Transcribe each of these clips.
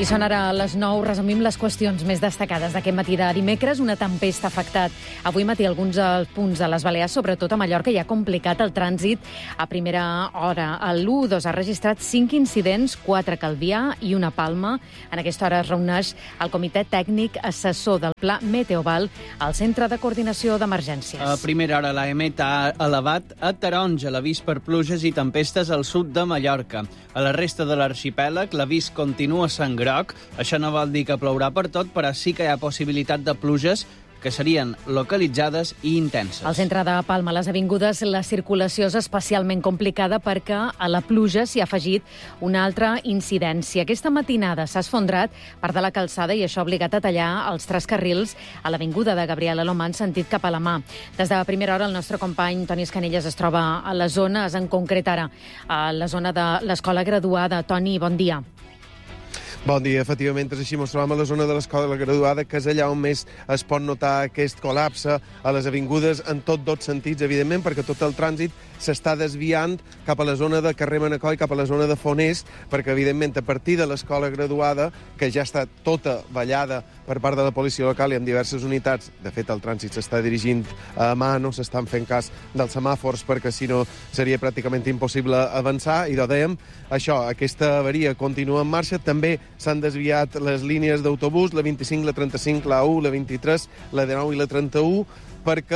I són ara a les 9, resumim les qüestions més destacades d'aquest matí de dimecres. Una tempesta ha afectat avui matí alguns punts de les Balears, sobretot a Mallorca, i ha complicat el trànsit a primera hora. El l'U2 ha registrat 5 incidents, 4 a Calvià i una Palma. En aquesta hora es reuneix el Comitè Tècnic Assessor del Pla Meteoval al Centre de Coordinació d'Emergències. A primera hora la EMET ha elevat a taronja l'avís per pluges i tempestes al sud de Mallorca. A la resta de l'arxipèlag l'avís continua sent groc. Això no vol dir que plourà per tot, però sí que hi ha possibilitat de pluges que serien localitzades i intenses. Al centre de Palma, a les avingudes, la circulació és especialment complicada perquè a la pluja s'hi ha afegit una altra incidència. Aquesta matinada s'ha esfondrat part de la calçada i això ha obligat a tallar els 3 carrils a l'avinguda de Gabriel Alomar en sentit cap a la mà. Des de primera hora el nostre company Toni Escanelles es troba a la zona, és en concret ara a la zona de l'Escola Graduada. Toni, bon dia. Bon dia, efectivament, és així. Ens trobem a la zona de l'Escola Graduada, que és allà on més es pot notar aquest col·lapse a les avingudes en tots dos sentits, evidentment, perquè tot el trànsit s'està desviant cap a la zona de carrer Manacor i cap a la zona de Fonés, perquè, evidentment, a partir de l'Escola Graduada, que ja està tota ballada per part de la policia local i amb diverses unitats, de fet, el trànsit s'està dirigint a mà, no s'estan fent cas dels semàfors, perquè si no seria pràcticament impossible avançar, i dèiem, això, aquesta avaria continua en marxa. També s'han desviat les línies d'autobús, la 25, la 35, la 1, la 23, la 19 i la 31, perquè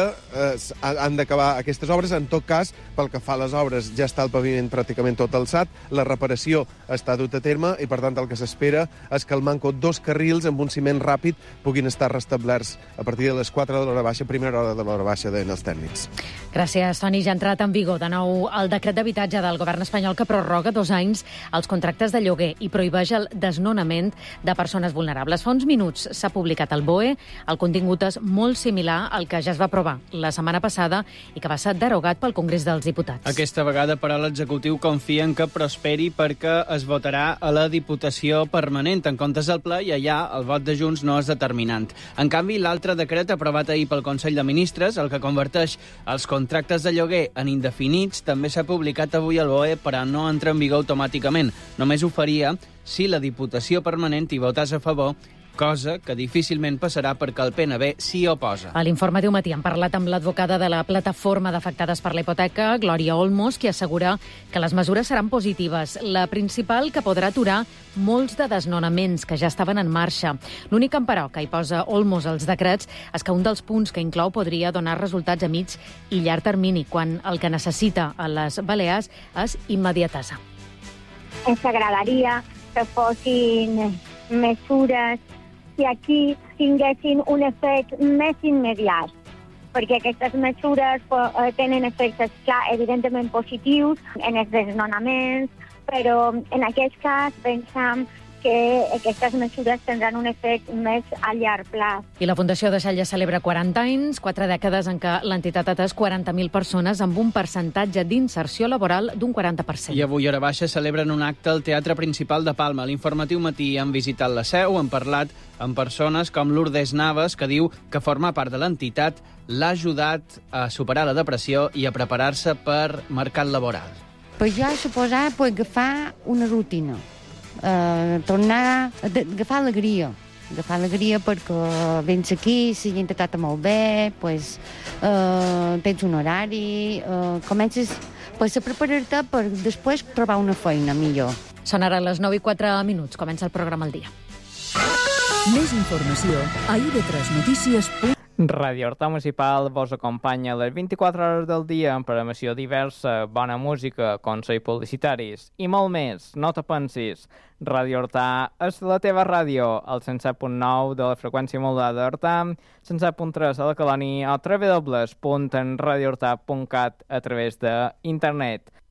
han d'acabar aquestes obres. En tot cas, pel que fa a les obres, ja està el paviment pràcticament tot alçat, la reparació està dut a terme i, per tant, el que s'espera és que el manco 2 carrils amb un ciment ràpid puguin estar restablerts a partir de les 4 de l'hora baixa, primera hora de l'hora baixa, deien els tècnics. Gràcies, Toni. Ja ha entrat en vigor de nou el decret d'habitatge del govern espanyol que prorroga 2 anys els contractes de lloguer i prohibeix el desnonament de persones vulnerables. Fa uns minuts s'ha publicat al BOE. El contingut és molt similar al que ja es va aprovar la setmana passada i que va ser derogat pel Congrés dels Diputats. Aquesta vegada, però, l'executiu confia en que prosperi perquè es votarà a la Diputació Permanent. En comptes del ple, i allà el vot de Junts no és determinant. En canvi, l'altre decret aprovat ahir pel Consell de Ministres, el que converteix els contractes de lloguer en indefinits, també s'ha publicat avui al BOE, però no entra en vigor automàticament. Només ho faria si la Diputació Permanent hi votés a favor, cosa que difícilment passarà perquè el PNB s'hi oposa. A l'Informatiu Matí hem parlat amb l'advocada de la plataforma d'afectades per la hipoteca, Glòria Olmos, qui assegura que les mesures seran positives. La principal, que podrà aturar molts de desnonaments que ja estaven en marxa. L'únic emperò que hi posa Olmos als decrets és que un dels punts que inclou podria donar resultats a mig i llarg termini, quan el que necessita a les Balears és immediatesa. Ens agradaria que fossin mesures que aquí tinguessin un efecte més immediat, perquè aquestes mesures tenen efectes, clar, evidentment positius en els desnonaments, però en aquest cas pensem que aquestes mesures tindran un efecte més a llarg plaç. I la Fundació de Xalla celebra 40 anys, 4 dècades en què l'entitat ha atès 40.000 persones amb un percentatge d'inserció laboral d'un 40%. I avui, hora baixa, celebren un acte al Teatre Principal de Palma. A l'Informatiu Matí han visitat la seu, han parlat amb persones com Lourdes Navas, que diu que formar part de l'entitat l'ha ajudat a superar la depressió i a preparar-se per mercat laboral. Pues jo he suposat agafar una rutina. Tornar a agafar alegria perquè vens aquí, si gent et tracta molt bé, tens un horari, comences a preparar-te per després trobar una feina millor. Són ara les 9:04. Comença el programa al dia. Més informació a ib3notícies.cat. Ràdio Horta Municipal vos acompanya a les 24 hores del dia amb programació diversa, bona música, consells publicitaris i molt més. No te pensis. Ràdio Horta és la teva ràdio, al 107.9 de la freqüència modulada d'Horta, 107.3 a la Colònia o www.radiohorta.cat a través d'internet.